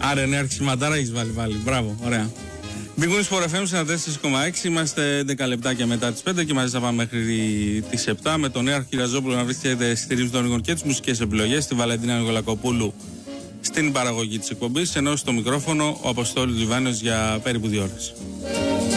Άρα είναι αρχισμαντάρα, έχεις βάλει πάλι. Μπράβο, ωραία. Μπήκουν Sport FM 94,6. Είμαστε 10 λεπτάκια μετά τις 5 και μαζί θα πάμε μέχρι τις 7 με τον Νέαρχο Κυραζόπουλο να βρίσκεται στη στηρίμηση των οργών και τις μουσικές επιλογές, τη Βαλεντίνα Νικολακοπούλου στην παραγωγή της εκπομπής, ενώ στο μικρόφωνο ο Αποστόλης Λιβάνιος για περίπου 2 ώρες.